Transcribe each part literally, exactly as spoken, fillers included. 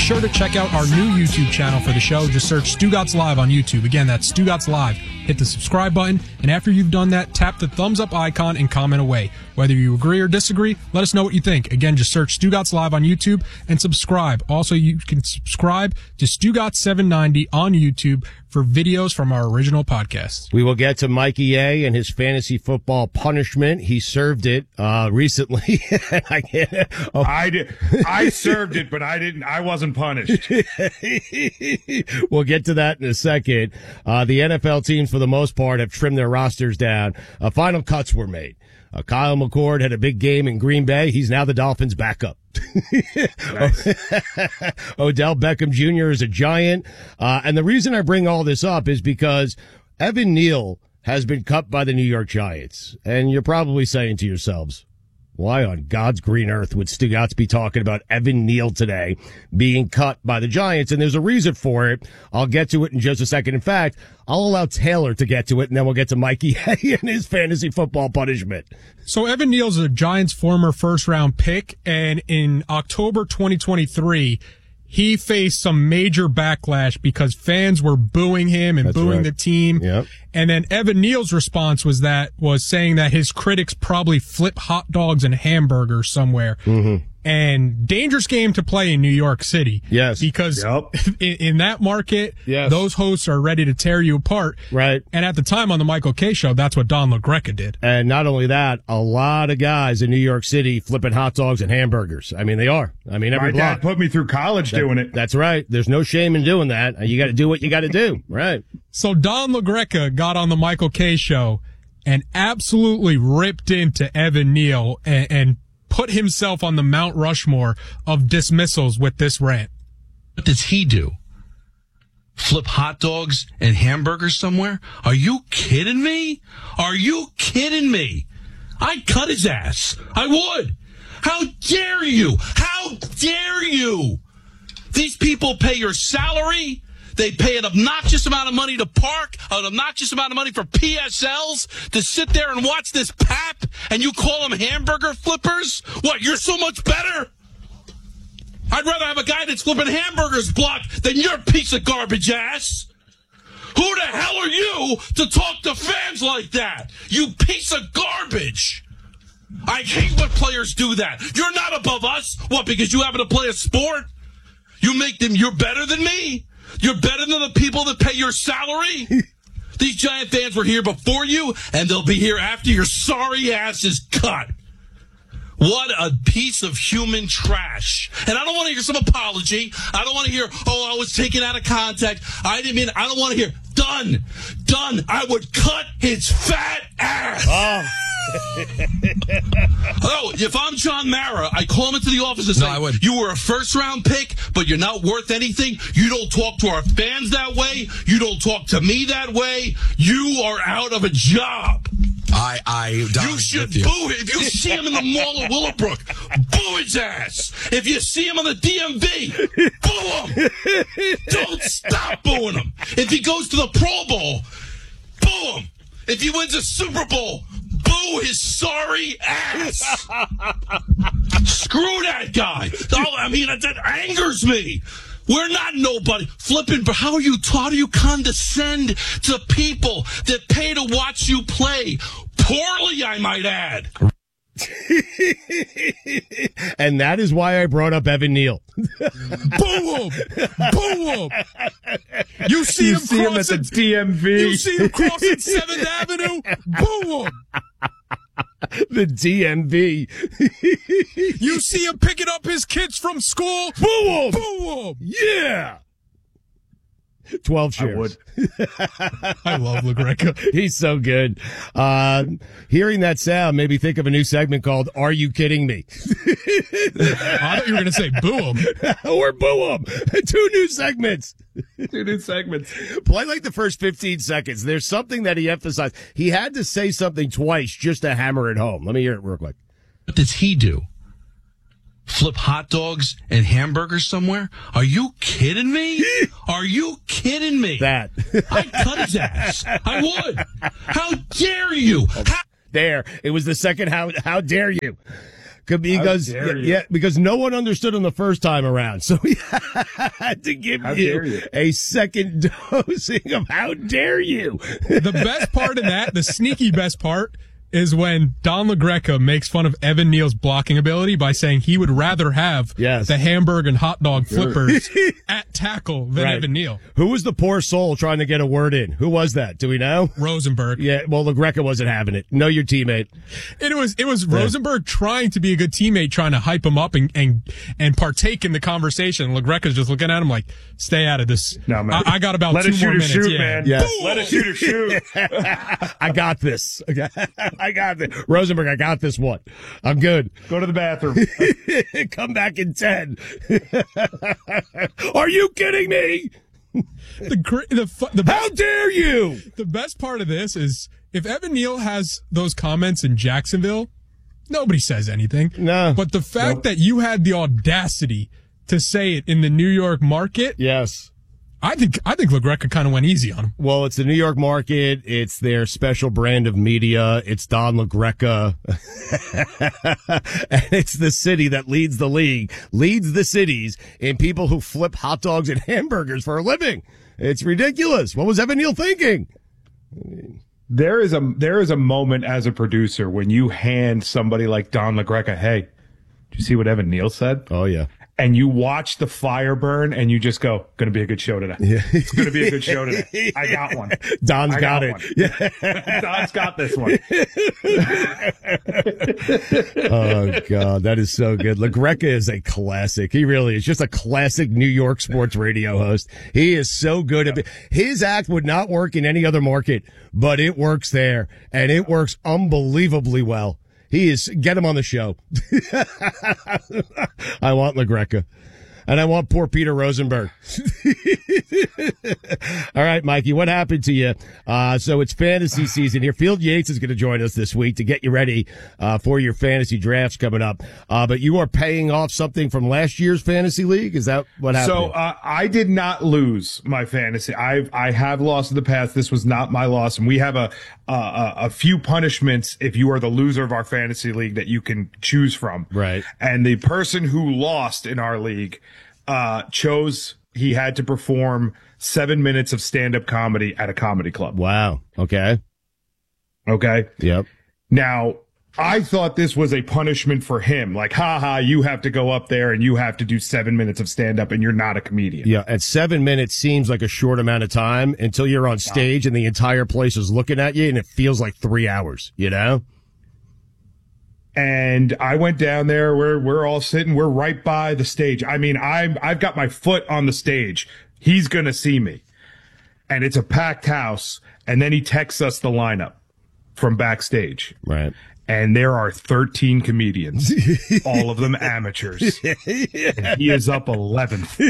sure to check out our new YouTube channel for the show. Just search Stugotz Live on YouTube. Again, that's Stugotz Live. Hit the subscribe button, and after you've done that, tap the thumbs up icon and comment away. Whether you agree or disagree, let us know what you think. Again, just search Stugotz Live on YouTube and subscribe. Also, you can subscribe to Stugotz seven ninety on YouTube for videos from our original podcast. We will get to Mikey A and his fantasy football punishment. He served it uh, recently. I, can't, oh. I did. I served it, but I didn't. I wasn't punished. We'll get to that in a second. Uh, the N F L teams, for the most part, have trimmed their rosters down. Uh, final cuts were made. Uh, Kyle McCord had a big game in Green Bay. He's now the Dolphins' backup. Odell Beckham Junior is a Giant. Uh, and the reason I bring all this up is because Evan Neal has been cut by the New York Giants. And you're probably saying to yourselves, why on God's green earth would Stugotz be talking about Evan Neal today being cut by the Giants? And there's a reason for it. I'll get to it in just a second. In fact, I'll allow Taylor to get to it, and then we'll get to Mikey and his fantasy football punishment. So Evan Neal's a Giants' former first-round pick, and in October twenty twenty-three, he faced some major backlash because fans were booing him and That's booing right. the team. Yep. And then Evan Neal's response was that was saying that his critics probably flip hot dogs and hamburgers somewhere. Mm-hmm. And dangerous game to play in New York City. Yes. Because Yep. in, in that market, Yes. those hosts are ready to tear you apart. Right. And at the time on the Michael Kay show, that's what Don LaGreca did. And not only that, a lot of guys in New York City flipping hot dogs and hamburgers. I mean, they are. I mean, every My block. dad put me through college That- doing it. That's right. There's no shame in doing that. You got to do what you got to do. Right. So Don LaGreca got on the Michael Kay show and absolutely ripped into Evan Neal and, and put himself on the Mount Rushmore of dismissals with this rant. What does he do? Flip hot dogs and hamburgers somewhere? Are you kidding me? Are you kidding me? I'd cut his ass. I would. How dare you? How dare you? These people pay your salary. They pay an obnoxious amount of money to park, an obnoxious amount of money for P S Ls to sit there and watch this pap, and you call them hamburger flippers? What, you're so much better? I'd rather have a guy that's flipping hamburgers blocked than your piece of garbage ass. Who the hell are you to talk to fans like that? You piece of garbage. I hate when players do that. You're not above us. What, because you happen to play a sport? You make them, you're better than me? You're better than the people that pay your salary? These Giant fans were here before you, and they'll be here after your sorry ass is cut. What a piece of human trash. And I don't want to hear some apology. I don't want to hear, oh, I was taken out of context. I didn't mean, I don't want to hear, done, done. I would cut his fat ass. Oh. Oh, if I'm John Mara, I call him into the office and say, No, I would. you were a first-round pick, but you're not worth anything. You don't talk to our fans that way. You don't talk to me that way. You are out of a job. I, I, Don, You should with you. boo him. If you see him in the mall of Willowbrook, boo his ass. If you see him on the D M V, boo him. Don't stop booing him. If he goes to the Pro Bowl, boo him. If he wins a Super Bowl, boo his sorry ass. Screw that guy. Oh, I mean, that, that angers me. We're not nobody. Flipping, but how are you taught? You condescend to people that pay to watch you play. Poorly, I might add. And that is why I brought up Evan Neal. Boo him! Boo him! You see You him see him at crossing, the D M V. you see him crossing seventh Avenue? Boo him! The D M V. You see him picking up his kids from school? Boo him! Boo him! Yeah. twelve I shares. would. I love LaGreca. He's so good. Uh, hearing that sound made me think of a new segment called Are You Kidding Me? I thought you were going to say boo him. Or Boo 'em. Two new segments. Two new segments. Play like the first fifteen seconds. There's something that he emphasized. He had to say something twice just to hammer it home. Let me hear it real quick. What does he do? Flip hot dogs and hamburgers somewhere? Are you kidding me? Are you kidding me? That. I'd cut his ass. I would. How dare you? How- There. It was the second how how dare you. because How dare yeah, you. yeah, because no one understood him the first time around, so he had to give How you, dare you. a second dosing of how dare you. The best part of that, the sneaky best part, is when Don LaGreca makes fun of Evan Neal's blocking ability by saying he would rather have Yes. the hamburger and hot dog flippers at tackle than Right. Evan Neal. Who was the poor soul trying to get a word in? Who was that? Do we know? Rosenberg. Yeah, well, LaGreca wasn't having it. Know your teammate. It was it was Rosenberg trying to be a good teammate, trying to hype him up and and, and partake in the conversation. LaGreca's just looking at him like, stay out of this. No, man. I, I got about Let two a more shooter minutes. shoot, yeah. man. Yes. Let a shooter shoot. I got this. I got this. Rosenberg, I got this one. I'm good. Go to the bathroom. Come back in ten. Are you kidding me? The gr- the fu- the How dare you? The best part of this is if Evan Neal has those comments in Jacksonville, nobody says anything. No. But the fact that you had the audacity to say it in the New York market, Yes. I think I think LaGreca kind of went easy on him. Well, it's the New York market. It's their special brand of media. It's Don LaGreca. And it's the city that leads the league, leads the cities in people who flip hot dogs and hamburgers for a living. It's ridiculous. What was Evan Neal thinking? There is a there is a moment as a producer when you hand somebody like Don LaGreca, hey, did you see what Evan Neal said? Oh, yeah. And you watch the fire burn and you just go, gonna be a good show today. Yeah. It's gonna be a good show today. I got one. Don's I got, got it. one. Yeah. Don's got this one. Oh, God, that is so good. LaGreca is a classic. He really is just a classic New York sports radio host. He is so good at it. His act would not work in any other market, but it works there, and it works unbelievably well. He is, get him on the show. I want LaGreca. And I want poor Peter Rosenberg. All right, Mikey, what happened to you? Uh, so it's fantasy season here. Field Yates is going to join us this week to get you ready uh, for your fantasy drafts coming up. Uh, but you are paying off something from last year's fantasy league? Is that what happened? So uh, I did not lose my fantasy. I've I have lost in the past. This was not my loss, and we have a a, a few punishments if you are the loser of our fantasy league that you can choose from. Right. And the person who lost in our league uh, chose he had to perform seven minutes of stand-up comedy at a comedy club. Wow. Okay. Okay. Yep. Now, I thought this was a punishment for him. Like, ha ha, you have to go up there and you have to do seven minutes of stand up and you're not a comedian. Yeah. At seven minutes seems like a short amount of time until you're on stage and the entire place is looking at you and it feels like three hours, you know? And I went down there. We're, we're all sitting. We're right by the stage. I mean, I'm, I've got my foot on the stage. He's going to see me. And it's a packed house. And then he texts us the lineup from backstage. Right. And there are thirteen comedians, all of them amateurs. And he is up eleventh.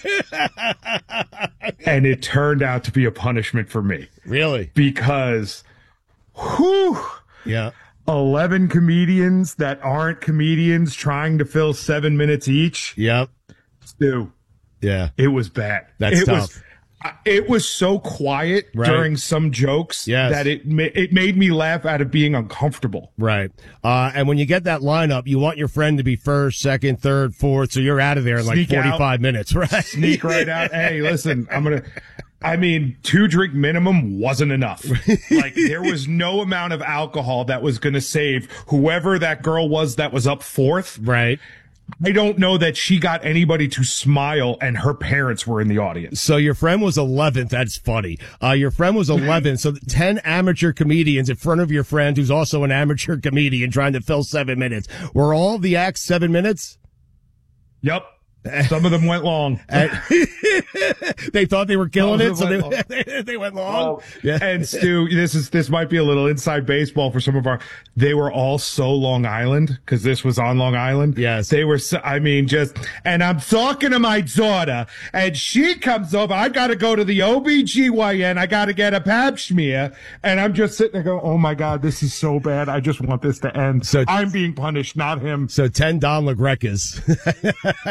And it turned out to be a punishment for me. Really? Because, whew, Yeah. eleven comedians that aren't comedians trying to fill seven minutes each. Yep. Dude, Yeah. it was bad. That's it tough. Was, it was so quiet Right. during some jokes Yes. that it ma- it made me laugh out of being uncomfortable. Right. Uh, and when you get that lineup, you want your friend to be first, second, third, fourth, so you're out of there in like Sneak out. forty-five minutes, right? Sneak right out. Hey, listen, I'm going to, I mean, two drink minimum wasn't enough. Like there was no amount of alcohol that was going to save whoever that girl was that was up fourth. Right. I don't know that she got anybody to smile and her parents were in the audience. So your friend was eleventh. That's funny. Uh, your friend was eleventh. So ten amateur comedians in front of your friend who's also an amateur comedian trying to fill seven minutes. Were all the acts seven minutes? Yep. Some of them went long. They thought they were killing Some it, of so them they, went they went long. Oh, Yeah. and Stu, this is this might be a little inside baseball for some of our. They were all so Long Island because this was on Long Island. Yes, they were. So, I mean, just and I'm talking to my daughter, and she comes over. I got to go to the O B G Y N. I got to get a pap smear, and I'm just sitting there going, "Oh my God, this is so bad. I just want this to end." So I'm being punished, not him. So ten Don LaGrecas.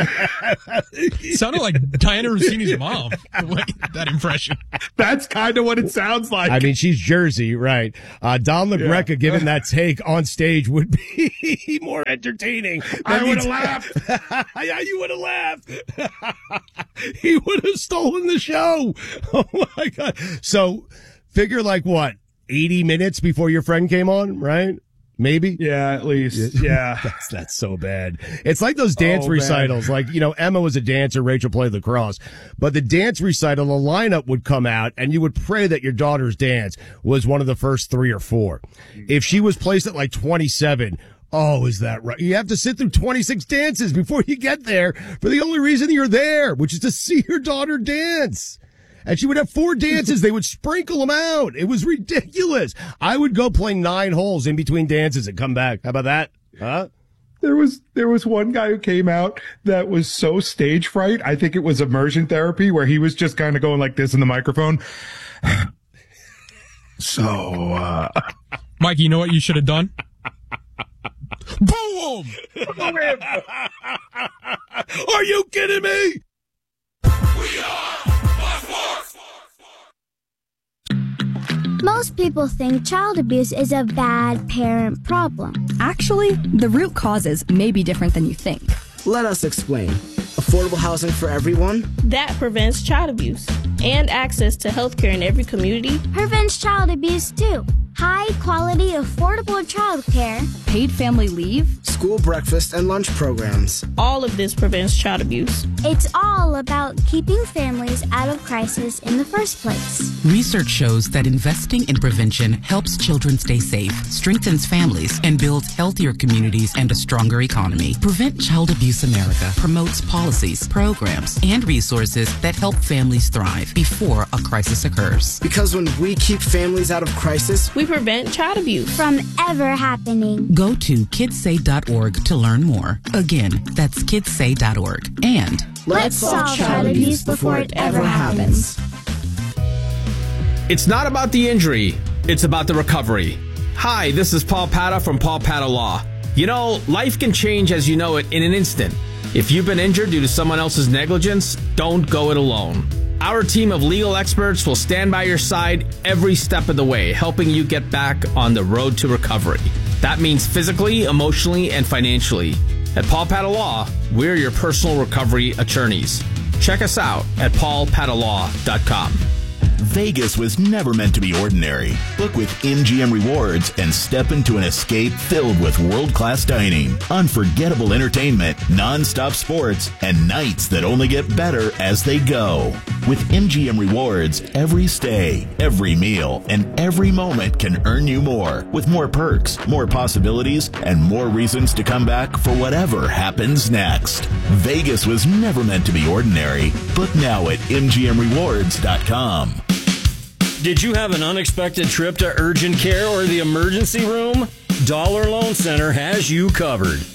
Sounded like Diana Rossini's mom. That impression. That's kind of what it sounds like. I mean, she's Jersey, right? Uh, Don LaGreca yeah. giving that take on stage would be more entertaining. I would have laughed. Yeah, you would have laughed. He would have stolen the show. Oh my God. So figure like what, eighty minutes before your friend came on, right? Maybe? Yeah, at least. Yeah. that's, that's so bad. It's like those dance oh, recitals. Man. Like, you know, Emma was a dancer, Rachel played lacrosse. But the dance recital, the lineup would come out, and you would pray that your daughter's dance was one of the first three or four. If she was placed at like twenty-seven, oh, is that right? You have to sit through twenty-six dances before you get there for the only reason you're there, which is to see your daughter dance. And she would have four dances. They would sprinkle them out. It was ridiculous. I would go play nine holes in between dances and come back. How about that? Huh? There was, there was one guy who came out that was so stage fright. I think it was immersion therapy where he was just kind of going like this in the microphone. So, uh, Mikey, you know what you should have done? Boom! Are you kidding me? We are Most people think child abuse is a bad parent problem. Actually, the root causes may be different than you think. Let us explain. Affordable housing for everyone? That prevents child abuse. And access to health care in every community. Prevents child abuse, too. High quality, affordable child care. Paid family leave. School breakfast and lunch programs. All of this prevents child abuse. It's all about keeping families out of crisis in the first place. Research shows that investing in prevention helps children stay safe, strengthens families, and builds healthier communities and a stronger economy. Prevent Child Abuse America promotes policies, programs, and resources that help families thrive before a crisis occurs. Because when we keep families out of crisis, we prevent child abuse from ever happening. Go to kids say dot org to learn more. Again, that's kids say dot org. And let's solve child abuse before it ever happens. It's not about the injury, it's about the recovery. Hi, this is Paul Pata from Paul Pata Law. You know, life can change as you know it in an instant. If you've been injured due to someone else's negligence, don't go it alone. Our team of legal experts will stand by your side every step of the way, helping you get back on the road to recovery. That means physically, emotionally, and financially. At Paul Pata Law, we're your personal recovery attorneys. Check us out at paul pata law dot com. Vegas was never meant to be ordinary. Book with M G M Rewards and step into an escape filled with world-class dining, unforgettable entertainment, non-stop sports, and nights that only get better as they go. With M G M Rewards, every stay, every meal, and every moment can earn you more, with more perks, more possibilities, and more reasons to come back for whatever happens next. Vegas was never meant to be ordinary. Book now at M G M rewards dot com. Did you have an unexpected trip to urgent care or the emergency room? Dollar Loan Center has you covered.